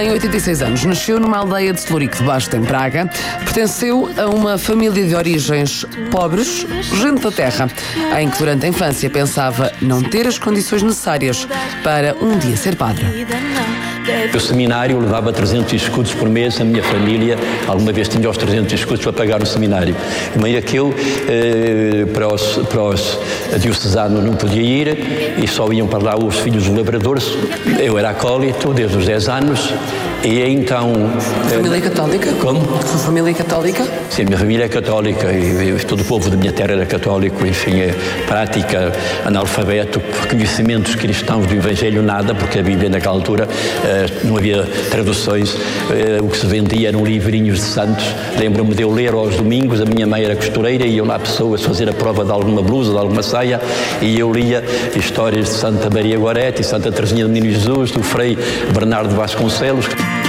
Tem 86 anos, nasceu numa aldeia de Celurico de Basto, em Praga, pertenceu a uma família de origens pobres, gente da terra, em que durante a infância pensava não ter as condições necessárias para um dia ser padre. O seminário levava 300 escudos por mês, a minha família alguma vez tinha os 300 escudos para pagar o seminário. De maneira que eu, para os diocesanos não podia ir e só iam para lá os filhos dos lavradores. Eu era acólito desde os 10 anos e então... Família católica? Como? Sua família católica? Sim, a minha família é católica e todo o povo da minha terra era católico, enfim, é prática, analfabeto, conhecimentos cristãos do Evangelho nada, porque a Bíblia naquela altura não havia traduções, o que se vendia eram livrinhos de santos. Lembro-me de eu ler aos domingos, a minha mãe era costureira e iam lá pessoas fazer a prova de alguma blusa, de alguma saia, e eu lia histórias de Santa Maria Gorete, Santa Teresinha do Menino Jesus, do Frei Bernardo Vasconcelos.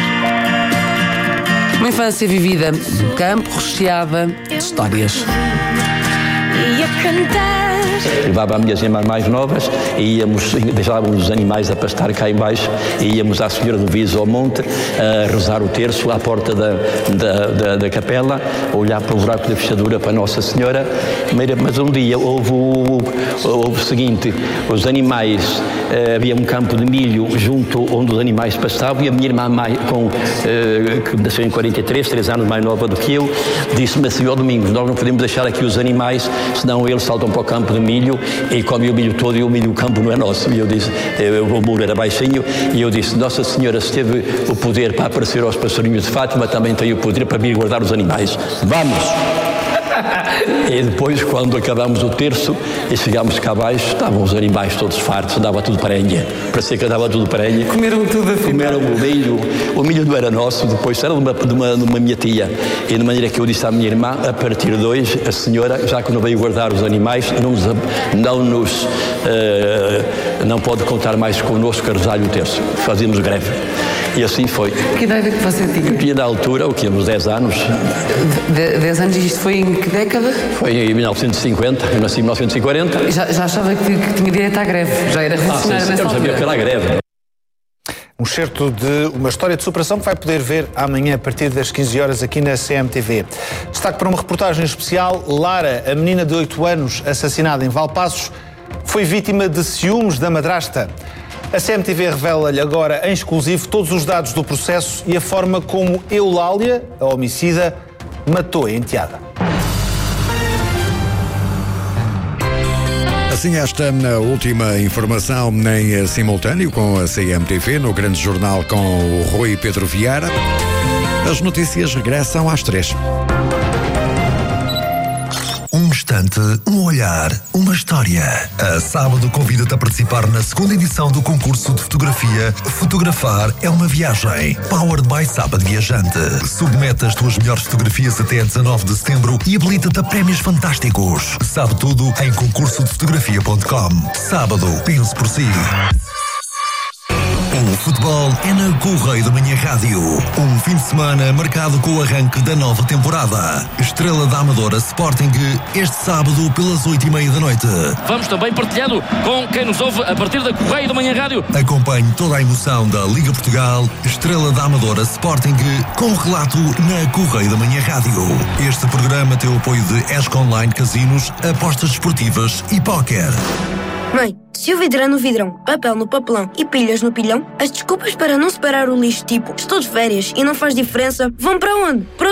Uma infância vivida no campo, recheada de histórias. Levava as minhas irmãs mais novas e deixávamos os animais a pastar cá em baixo e íamos à Senhora do Viso ao monte a rezar o terço à porta da capela, a olhar para o buraco da fechadura para Nossa Senhora. Mas um dia houve o seguinte, os animais, havia um campo de milho junto onde os animais pastavam e a minha irmã, que nasceu em 43, 3 anos mais nova do que eu, disse-me assim: ó Domingos, nós não podemos deixar aqui os animais, senão eles saltam para o campo de milho e comem o milho todo e o milho do campo não é nosso. E eu disse, o muro era baixinho, e eu disse: Nossa Senhora, se teve o poder para aparecer aos passarinhos de Fátima, também tem o poder para vir guardar os animais. Vamos! E depois, quando acabámos o terço e chegámos cá abaixo, estavam os animais todos fartos, dava tudo parenha. Parecia que dava tudo parenha. Comeram tudo assim. Comeram o milho não era nosso, depois era de uma minha tia. E de maneira que eu disse à minha irmã: a partir de hoje, a senhora, já que não veio guardar os animais, não pode contar mais connosco a rezar-lhe o terço. Fazíamos greve. E assim foi. Que idade é que você tinha? Tinha na altura, uns 10 anos. 10 anos, e isto foi em que década? Foi em 1950, eu nasci em 1940. Já achava que tinha direito à greve, já era revolucionário nessa altura. Eu sabia pela greve. Um certo de uma história de superação que vai poder ver amanhã a partir das 15 horas aqui na CMTV. Destaque para uma reportagem especial: Lara, a menina de 8 anos assassinada em Valpaços, foi vítima de ciúmes da madrasta. A CMTV revela-lhe agora em exclusivo todos os dados do processo e a forma como Eulália, a homicida, matou a enteada. Assim, esta última informação em simultâneo com a CMTV, no Grande Jornal com o Rui Pedro Vieira. As notícias regressam às 3. Um instante, um olhar, uma história. A Sábado convida-te a participar na segunda edição do concurso de fotografia Fotografar é uma Viagem. Powered by Sábado Viajante. Submete as tuas melhores fotografias até 19 de setembro e habilita-te a prémios fantásticos. Sabe tudo em concursodefotografia.com. Sábado, pense por si. O futebol é na Correio da Manhã Rádio. Um fim de semana marcado com o arranque da nova temporada. Estrela da Amadora Sporting, este sábado pelas 8h30 da noite. Vamos também partilhando com quem nos ouve a partir da Correio da Manhã Rádio. Acompanhe toda a emoção da Liga Portugal, Estrela da Amadora Sporting, com relato na Correio da Manhã Rádio. Este programa tem o apoio de ESC Online Casinos, apostas desportivas e póquer. Mãe, se o vidro é no vidrão, papel no papelão e pilhas no pilhão, as desculpas para não separar o lixo, tipo estou de férias e não faz diferença, vão para onde? Para